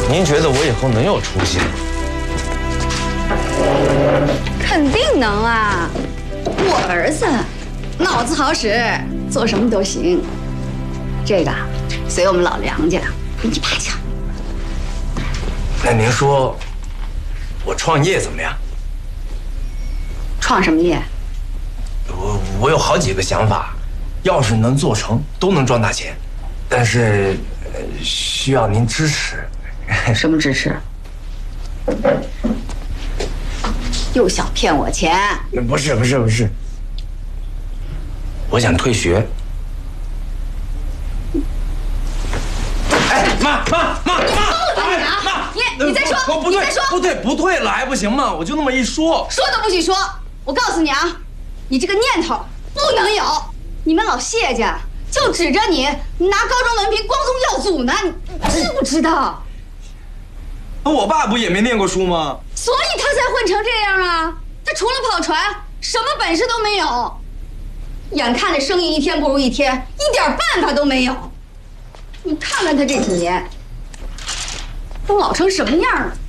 您觉得我以后能有出息吗？ 肯定能啊！我儿子脑子好使，做什么都行。这个随我们老梁家，比你爸强。 那您说，我创业怎么样？ 创什么业？ 我有好几个想法，要是能做成，都能赚大钱。但是，需要您支持。 什么支持？又想骗我钱？ 不是，我想退学。哎，妈！ 你再说， 不对，不退了还不行吗？我就那么一说， 说都不许说！我告诉你啊，你这个念头不能有。你们老谢家就指着你拿高中文凭光宗耀祖呢，你知不知道？ 那我爸不也没念过书吗？ 所以他才混成这样啊！他除了跑船，什么本事都没有。眼看着生意一天不如一天，一点办法都没有。你看看他这几年，都老成什么样了？